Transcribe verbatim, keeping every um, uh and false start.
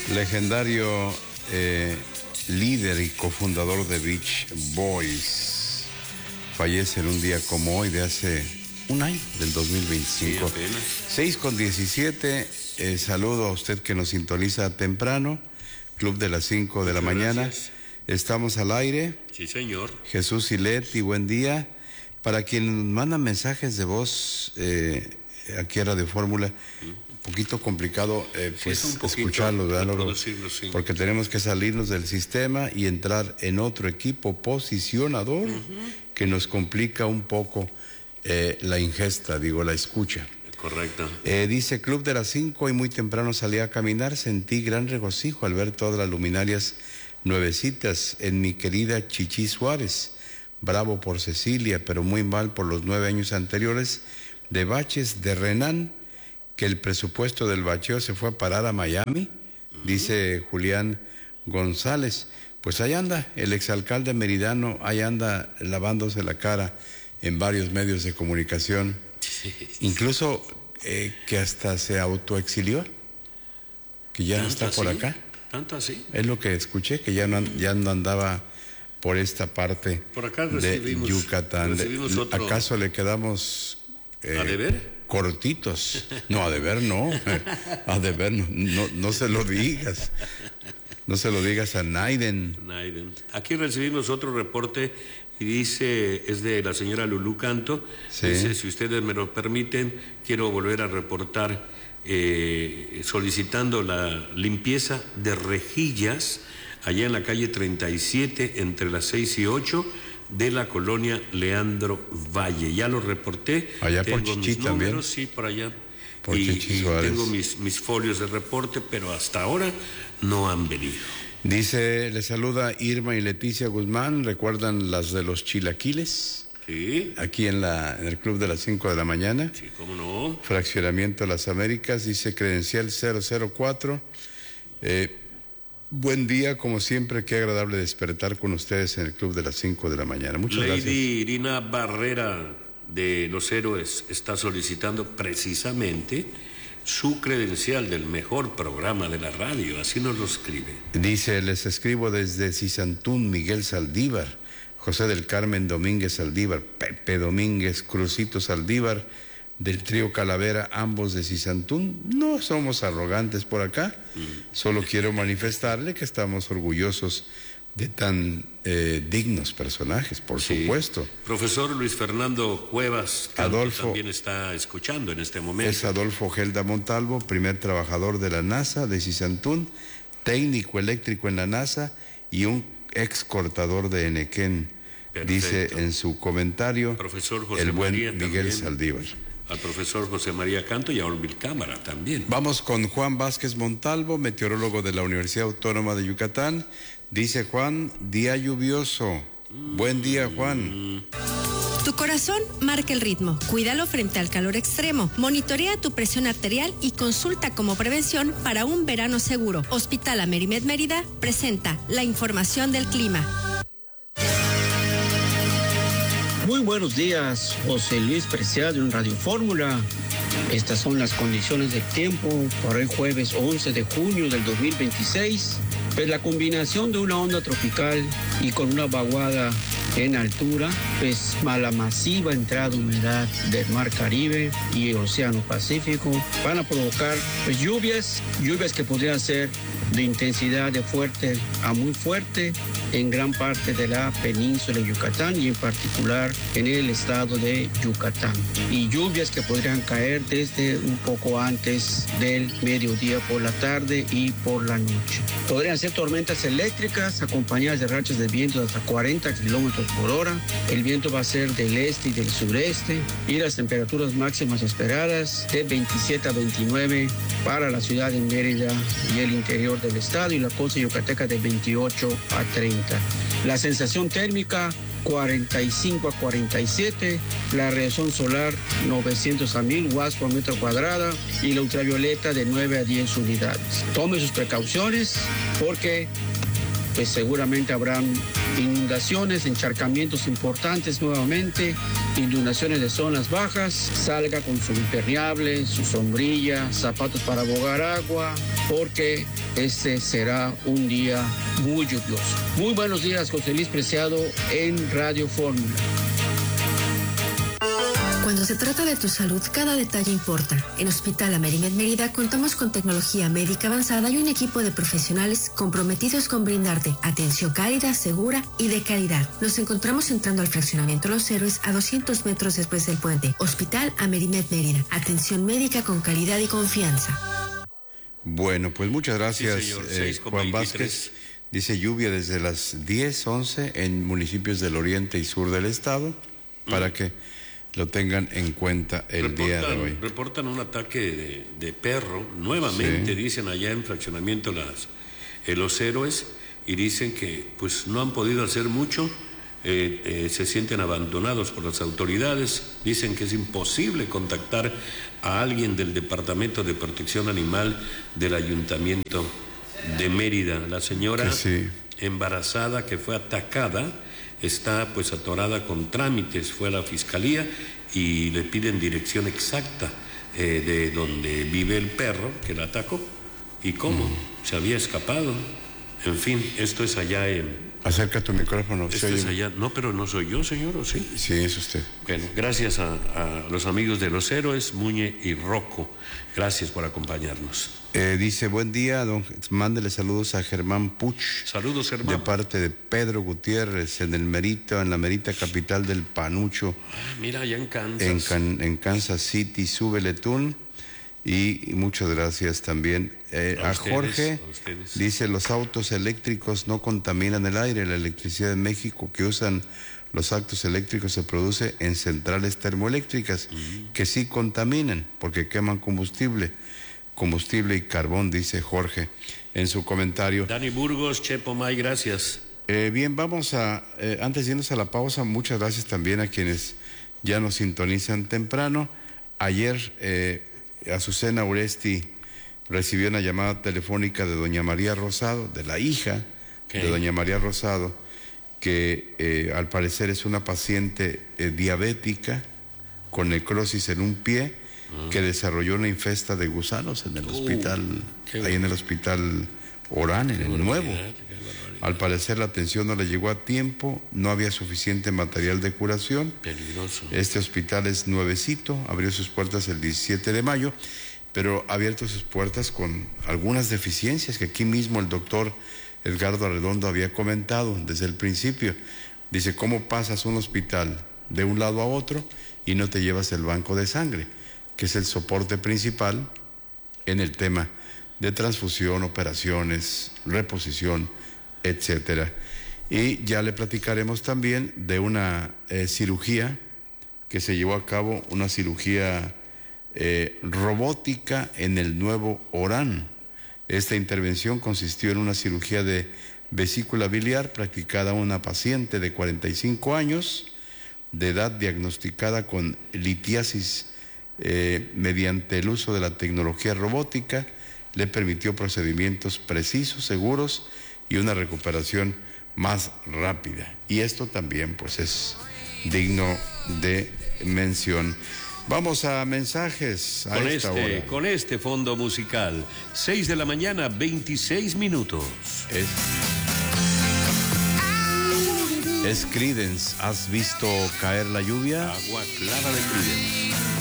Legendario eh, líder y cofundador de Beach Boys. Fallece en un día como hoy de hace un año, del dos mil veinticinco. Sí, seis con diecisiete. Eh, saludo a usted que nos sintoniza temprano. Club de las cinco de la Muchas mañana. Gracias. Estamos al aire. Sí, señor. Jesús Ilet, y buen día. Para quien manda mensajes de voz eh, aquí a Radio Fórmula, mm. un poquito complicado eh, pues sí, escucharlos, ¿verdad? Sí. Porque tenemos que salirnos del sistema y entrar en otro equipo posicionador uh-huh. que nos complica un poco eh, la ingesta, digo, la escucha. Correcto. Eh, dice Club de las cinco, y muy temprano salí a caminar, sentí gran regocijo al ver todas las luminarias nuevecitas en mi querida Chichi Suárez. Bravo por Cecilia, pero muy mal por los nueve años anteriores de baches de Renan, que el presupuesto del bacheo se fue a parar a Miami, uh-huh. dice Julián González. Pues ahí anda, el exalcalde meridano, ahí anda lavándose la cara en varios medios de comunicación, sí, sí. incluso eh, que hasta se autoexilió, que ya no está por así? acá. ¿Tanto así? Es lo que escuché, que ya no, ya no andaba por esta parte por acá de Yucatán. Otro... ¿Acaso le quedamos eh, a deber? Cortitos? No, a deber no. A deber no, no, no se lo digas. No se lo digas a Naiden. Naiden. Aquí recibimos otro reporte y dice, es de la señora Lulú Canto. Sí. Dice, si ustedes me lo permiten, quiero volver a reportar eh, solicitando la limpieza de rejillas allá en la calle treinta y siete, entre las seis y ocho, de la colonia Leandro Valle. Ya lo reporté. Allá tengo por Chichi mis también. números, sí, por allá. Por y, Chichi y Suárez. tengo mis, mis folios de reporte, pero hasta ahora no han venido. Dice, le saluda Irma y Leticia Guzmán. ¿Recuerdan las de los chilaquiles? Sí. Aquí en, la, en el Club de las cinco de la mañana. Sí, cómo no. Fraccionamiento de las Américas, dice credencial cero cero cuatro. Eh, Buen día, como siempre, qué agradable despertar con ustedes en el Club de las cinco de la mañana. Muchas Lady gracias. Lady Irina Barrera de Los Héroes está solicitando precisamente su credencial del mejor programa de la radio, así nos lo escribe. Dice, les escribo desde Cisantún, Miguel Saldívar, José del Carmen Domínguez Saldívar, Pepe Domínguez, Crucito Saldívar, del trío Calavera, ambos de Cisantún. No somos arrogantes por acá, mm. solo quiero manifestarle que estamos orgullosos de tan eh, dignos personajes, por sí. supuesto. Profesor Luis Fernando Cuevas Canto Adolfo también está escuchando en este momento. Es Adolfo Gelda Montalvo, primer trabajador de la NASA de Cisantún, técnico eléctrico en la NASA y un ex cortador de Enequén. Perfecto. Dice en su comentario Profesor José el buen María Miguel también. Saldívar. Al profesor José María Canto y a Orville Cámara también. Vamos con Juan Vázquez Montalvo, meteorólogo de la Universidad Autónoma de Yucatán. Dice Juan, día lluvioso. Mm. Buen día, Juan. Tu corazón marca el ritmo. Cuídalo frente al calor extremo. Monitorea tu presión arterial y consulta como prevención para un verano seguro. Hospital Amerimed Mérida presenta la información del clima. Muy buenos días, José Luis Preciado en Radio Fórmula. Estas son las condiciones del tiempo para el jueves once de junio del dos mil veintiséis. Pues la combinación de una onda tropical y con una vaguada en altura, pues la masiva entrada de humedad del Mar Caribe y el Océano Pacífico van a provocar pues, lluvias, lluvias que podrían ser de intensidad de fuerte a muy fuerte en gran parte de la península de Yucatán y en particular en el estado de Yucatán. Y lluvias que podrían caer desde un poco antes del mediodía por la tarde y por la noche. Podrían ser tormentas eléctricas acompañadas de rachas de viento de hasta cuarenta kilómetros por hora. El viento va a ser del este y del sureste y las temperaturas máximas esperadas de veintisiete a veintinueve para la ciudad de Mérida y el interior del estado y la costa yucateca de veintiocho a treinta. La sensación térmica cuarenta y cinco a cuarenta y siete, la radiación solar novecientos a mil watts por metro cuadrado y la ultravioleta de nueve a diez unidades. Tome sus precauciones porque pues seguramente habrán inundaciones, encharcamientos importantes nuevamente, inundaciones de zonas bajas. Salga con su impermeable, su sombrilla, zapatos para abogar agua, porque este será un día muy lluvioso. Muy buenos días, José Luis Preciado en Radio Fórmula. Cuando se trata de tu salud, cada detalle importa. En Hospital Amerimed Mérida contamos con tecnología médica avanzada y un equipo de profesionales comprometidos con brindarte atención cálida, segura y de calidad. Nos encontramos entrando al fraccionamiento Los Héroes a doscientos metros después del puente. Hospital Amerimed Mérida. Atención médica con calidad y confianza. Bueno, pues muchas gracias, sí, eh, Juan Vázquez. Dice lluvia desde las diez, once en municipios del oriente y sur del estado, mm. para que lo tengan en cuenta el reportan, día de hoy. Reportan un ataque de, de perro, nuevamente, sí. Dicen allá en fraccionamiento las, eh, Los Héroes, y dicen que pues no han podido hacer mucho, eh, eh, se sienten abandonados por las autoridades, dicen que es imposible contactar a alguien del Departamento de Protección Animal del Ayuntamiento de Mérida. La señora sí. embarazada que fue atacada está pues atorada con trámites, fue a la fiscalía y le piden dirección exacta eh, de donde vive el perro que la atacó y cómo mm. se había escapado. En fin, esto es allá en... Acerca tu micrófono. Esto es allá. No, pero no soy yo, señor, ¿o sí? Sí, es usted. Bueno, gracias a, a los amigos de Los Héroes, Muñe y Rocco. Gracias por acompañarnos. Eh, dice, buen día, don, mándele saludos a Germán Puch. Saludos, Germán. De parte de Pedro Gutiérrez, en el Merito, en la merita capital del Panucho. Ah, mira, allá en Kansas. En, Can, en Kansas City, Súbeletún. Y, y muchas gracias también eh, a, a ustedes, Jorge. A ustedes. Dice, los autos eléctricos no contaminan el aire. La electricidad en México que usan los autos eléctricos se produce en centrales termoeléctricas mm. que sí contaminan porque queman combustible. Combustible y carbón, dice Jorge en su comentario. Dani Burgos, Chepo May, gracias. Eh, bien, vamos a, eh, antes de irnos a la pausa, muchas gracias también a quienes ya nos sintonizan temprano. Ayer eh, Azucena Uresti recibió una llamada telefónica de doña María Rosado, de la hija ¿Qué? de doña María Rosado, que eh, al parecer es una paciente eh, diabética con necrosis en un pie, uh-huh. que desarrolló una infesta de gusanos en el uh, hospital, ahí bueno. en el hospital Orán, en qué el nuevo. Al parecer la atención no le llegó a tiempo, no había suficiente material de curación. Peligroso. Este hospital es nuevecito, abrió sus puertas el diecisiete de mayo, pero ha abierto sus puertas con algunas deficiencias que aquí mismo el doctor Edgardo Arredondo había comentado desde el principio. Dice, ¿cómo pasas un hospital de un lado a otro y no te llevas el banco de sangre, que es el soporte principal en el tema de transfusión, operaciones, reposición, etcétera? Y ya le platicaremos también de una eh, cirugía que se llevó a cabo, una cirugía eh, robótica en el nuevo Orán. Esta intervención consistió en una cirugía de vesícula biliar practicada a una paciente de cuarenta y cinco años de edad diagnosticada con litiasis eh, mediante el uso de la tecnología robótica. Le permitió procedimientos precisos, seguros y una recuperación más rápida. Y esto también pues es digno de mención. Vamos a mensajes a con esta este, hora. Con este fondo musical, seis de la mañana, veintiséis minutos. Es, es Creedence. ¿Has visto caer la lluvia? Agua clara de Creedence.